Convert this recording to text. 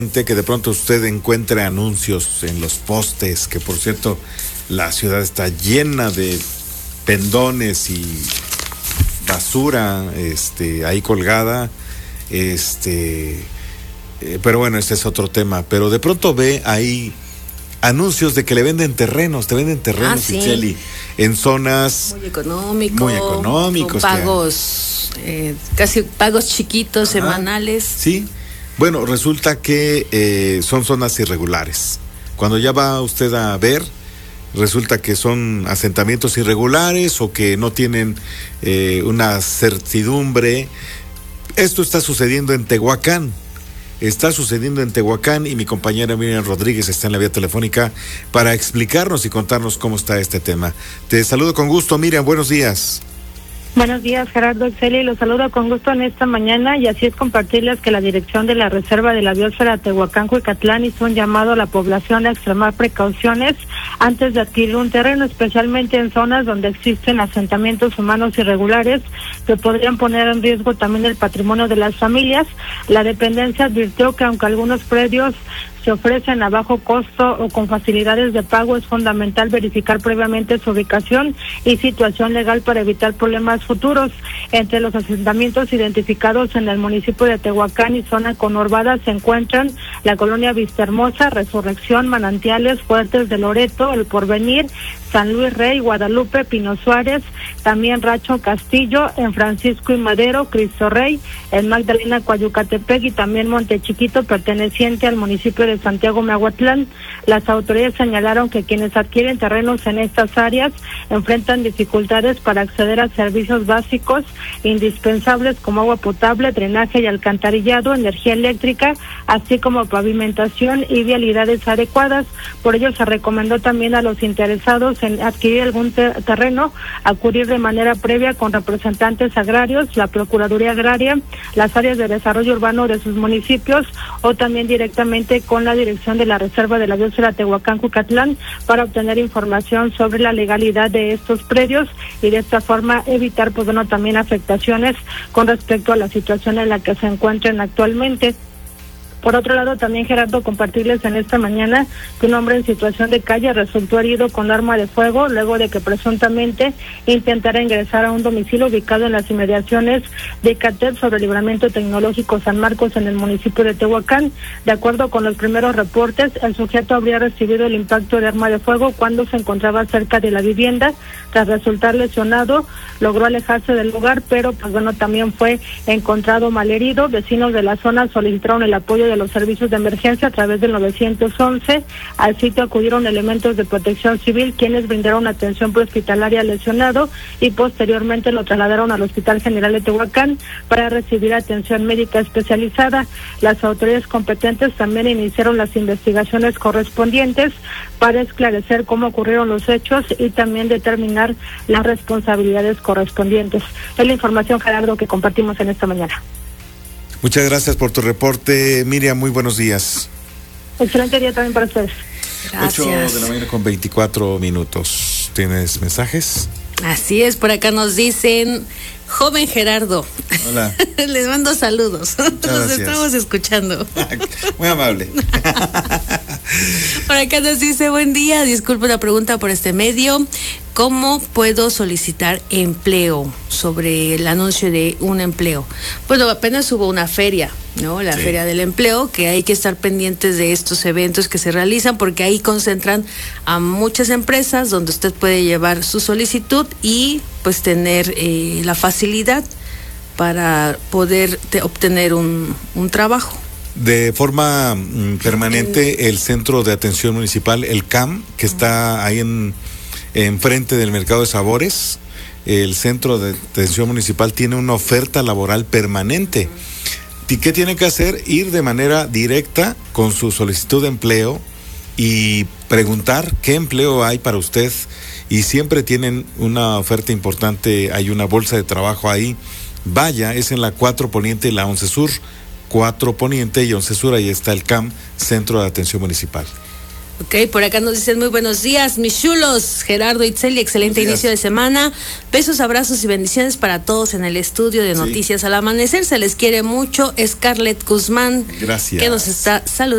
Que de pronto usted encuentre anuncios en los postes, que por cierto la ciudad está llena de pendones y basura ahí colgada, pero bueno, este es otro tema. Pero de pronto ve ahí anuncios de que le venden terrenos, Sí. Itzieli, en zonas muy económicos, con pagos, casi pagos chiquitos, semanales. Sí. Bueno, resulta que son zonas irregulares. Cuando ya va usted a ver, resulta que son asentamientos irregulares o que no tienen una certidumbre. Esto está sucediendo en Tehuacán. Y mi compañera Miriam Rodríguez está en la vía telefónica para explicarnos y contarnos cómo está este tema. Te saludo con gusto, Miriam, buenos días. Buenos días, Gerardo, Itzieli, los saludo con gusto en esta mañana, y así es compartirles que la dirección de la Reserva de la Biosfera Tehuacán-Cuicatlán hizo un llamado a la población a extremar precauciones antes de adquirir un terreno, especialmente en zonas donde existen asentamientos humanos irregulares que podrían poner en riesgo también el patrimonio de las familias. La dependencia advirtió que aunque algunos predios se ofrecen a bajo costo o con facilidades de pago, es fundamental verificar previamente su ubicación y situación legal para evitar problemas futuros. Entre los asentamientos identificados en el municipio de Tehuacán y zona conurbada se encuentran la colonia Vistahermosa, Resurrección, Manantiales, Fuertes de Loreto, El Porvenir, San Luis Rey, Guadalupe, Pino Suárez, también Racho Castillo, en Francisco y Madero, Cristo Rey, en Magdalena, Coayucatepec y también Monte Chiquito, perteneciente al municipio de Santiago Miahuatlán. Las autoridades señalaron que quienes adquieren terrenos en estas áreas enfrentan dificultades para acceder a servicios básicos indispensables como agua potable, drenaje y alcantarillado, energía eléctrica, así como pavimentación y vialidades adecuadas. Por ello se recomendó también a los interesados en adquirir algún terreno acudir de manera previa con representantes agrarios, la Procuraduría Agraria, las áreas de desarrollo urbano de sus municipios o también directamente con la dirección de la Reserva de la Biosfera Tehuacán-Cuicatlán para obtener información sobre la legalidad de estos predios y de esta forma evitar también afectaciones con respecto a la situación en la que se encuentran actualmente. Por otro lado, también, Gerardo, compartirles en esta mañana que un hombre en situación de calle resultó herido con arma de fuego luego de que presuntamente intentara ingresar a un domicilio ubicado en las inmediaciones de Icatep sobre el Libramiento Tecnológico San Marcos en el municipio de Tehuacán. De acuerdo con los primeros reportes, el sujeto habría recibido el impacto de arma de fuego cuando se encontraba cerca de la vivienda. Tras resultar lesionado, logró alejarse del lugar, pero también fue encontrado malherido. Vecinos de la zona solicitaron el apoyo de los servicios de emergencia a través del 911. Al sitio acudieron elementos de protección civil, quienes brindaron atención prehospitalaria al lesionado y posteriormente lo trasladaron al Hospital General de Tehuacán para recibir atención médica especializada. Las autoridades competentes también iniciaron las investigaciones correspondientes para esclarecer cómo ocurrieron los hechos y también determinar las responsabilidades correspondientes. Es la información, Gerardo, que compartimos en esta mañana. Muchas gracias por tu reporte, Miriam. Muy buenos días. Excelente día también para ustedes. Gracias. 8 de la mañana con 24 minutos. ¿Tienes mensajes? Así es, por acá nos dicen, joven Gerardo. Hola. Les mando saludos. Nos estamos escuchando. Muy amable. Por acá nos dice, buen día, disculpe la pregunta por este medio. ¿Cómo puedo solicitar empleo? Sobre el anuncio de un empleo. Bueno, apenas hubo una feria, ¿no? La Feria del Empleo, que hay que estar pendientes de estos eventos que se realizan porque ahí concentran a muchas empresas donde usted puede llevar su solicitud y pues tener la facilidad para poder obtener un trabajo. De forma permanente, el Centro de Atención Municipal, el CAM, que está ahí enfrente del Mercado de Sabores, el Centro de Atención Municipal tiene una oferta laboral permanente. ¿Y qué tiene que hacer? Ir de manera directa con su solicitud de empleo y preguntar qué empleo hay para usted. Y siempre tienen una oferta importante, hay una bolsa de trabajo ahí. Vaya, es en la 4 Poniente y la 11 Sur. 4 Poniente y 11 Sur, ahí está el CAM, Centro de Atención Municipal. Ok, por acá nos dicen muy buenos días, mis chulos, Gerardo, Itzieli, excelente inicio de semana. Besos, abrazos y bendiciones para todos en el estudio de Noticias al Amanecer. Se les quiere mucho. Scarlett Guzmán, gracias, que nos está saludando.